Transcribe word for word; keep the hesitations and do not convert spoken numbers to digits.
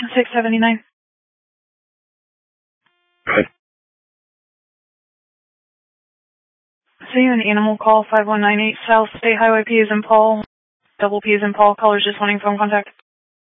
six seventy-nine. Good. See you an animal call five one nine eight South State Highway, P as in Paul. Double P as in Paul. Callers just wanting phone contact.